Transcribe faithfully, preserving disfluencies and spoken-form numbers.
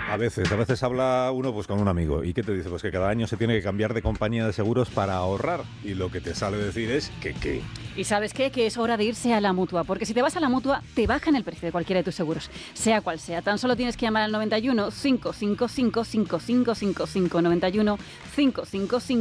A veces, a veces habla uno pues con un amigo. ¿Y qué te dice? Pues que cada año se tiene que cambiar de compañía de seguros para ahorrar. Y lo que te sale decir es que qué. ¿Y sabes qué? Que es hora de irse a la Mutua. Porque si te vas a la Mutua, te bajan el precio de cualquiera de tus seguros. Sea cual sea. Tan solo tienes que llamar al noventa y uno, cinco cinco cinco, cinco cinco cinco cinco, noventa y uno, cinco cinco cinco.